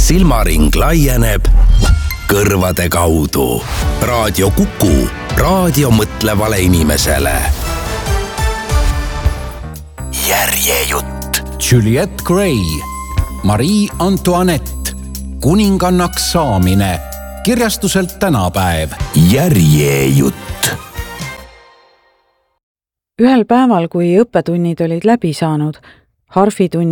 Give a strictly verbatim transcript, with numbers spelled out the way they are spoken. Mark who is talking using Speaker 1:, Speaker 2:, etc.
Speaker 1: silmaring laieneb kõrvade kaudu. Raadio Kuku, raadio mõtlevale inimesele. Järjejutt.
Speaker 2: Juliette Gray, Marie Antoinette, kuningannaks saamine, kirjastuselt Tänapäev.
Speaker 1: Järjejutt.
Speaker 3: Ühel päeval, kui õppetunnid olid läbi saanud, harfitunni